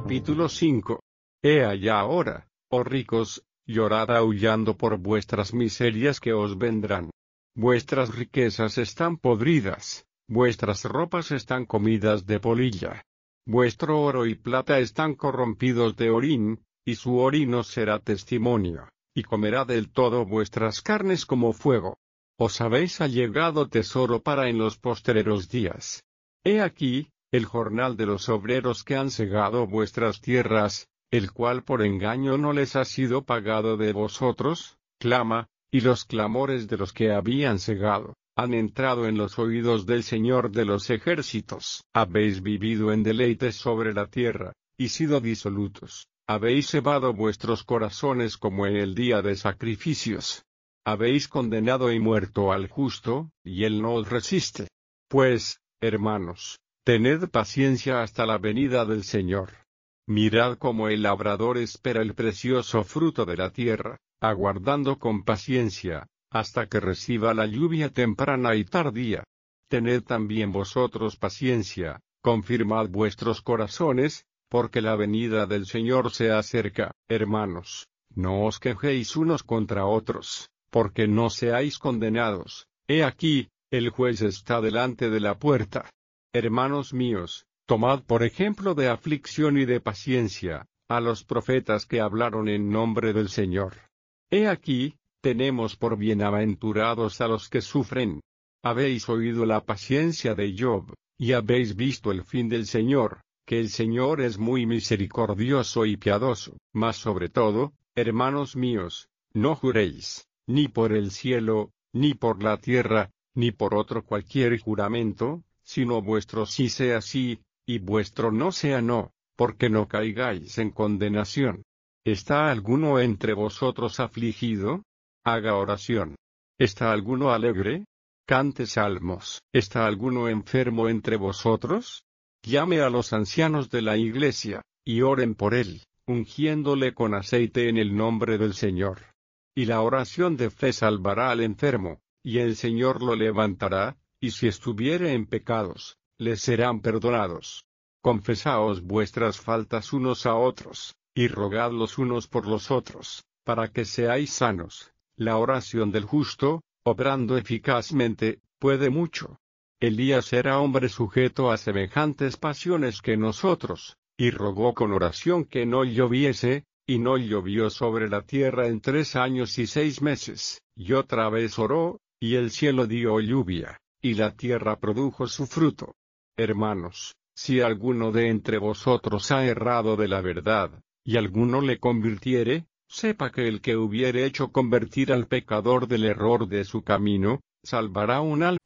Capítulo 5. He allá ahora, oh ricos, llorad aullando por vuestras miserias que os vendrán. Vuestras riquezas están podridas, vuestras ropas están comidas de polilla. Vuestro oro y plata están corrompidos de orín, y su orín os será testimonio, y comerá del todo vuestras carnes como fuego. Os habéis allegado tesoro para en los postreros días. He aquí, el jornal de los obreros que han segado vuestras tierras, el cual por engaño no les ha sido pagado de vosotros, clama, y los clamores de los que habían segado, han entrado en los oídos del Señor de los ejércitos. Habéis vivido en deleites sobre la tierra, y sido disolutos, habéis cebado vuestros corazones como en el día de sacrificios. Habéis condenado y muerto al justo, y él no os resiste. Pues, hermanos, tened paciencia hasta la venida del Señor. Mirad cómo el labrador espera el precioso fruto de la tierra, aguardando con paciencia, hasta que reciba la lluvia temprana y tardía. Tened también vosotros paciencia, confirmad vuestros corazones, porque la venida del Señor se acerca. Hermanos, no os quejéis unos contra otros, porque no seáis condenados. He aquí, el juez está delante de la puerta. Hermanos míos, tomad por ejemplo de aflicción y de paciencia, a los profetas que hablaron en nombre del Señor. He aquí, tenemos por bienaventurados a los que sufren. Habéis oído la paciencia de Job, y habéis visto el fin del Señor, que el Señor es muy misericordioso y piadoso. Mas sobre todo, hermanos míos, no juréis, ni por el cielo, ni por la tierra, ni por otro cualquier juramento, sino vuestro sí sea sí, y vuestro no sea no, porque no caigáis en condenación. ¿Está alguno entre vosotros afligido? Haga oración. ¿Está alguno alegre? Cante salmos. ¿Está alguno enfermo entre vosotros? Llame a los ancianos de la iglesia, y oren por él, ungiéndole con aceite en el nombre del Señor. Y la oración de fe salvará al enfermo, y el Señor lo levantará, y si estuviere en pecados, les serán perdonados. Confesaos vuestras faltas unos a otros, y rogad los unos por los otros, para que seáis sanos. La oración del justo, obrando eficazmente, puede mucho. Elías era hombre sujeto a semejantes pasiones que nosotros, y rogó con oración que no lloviese, y no llovió sobre la tierra en 3 años y 6 meses. Y otra vez oró, y el cielo dio lluvia, y la tierra produjo su fruto. Hermanos, si alguno de entre vosotros ha errado de la verdad, y alguno le convirtiere, sepa que el que hubiere hecho convertir al pecador del error de su camino, salvará un alma.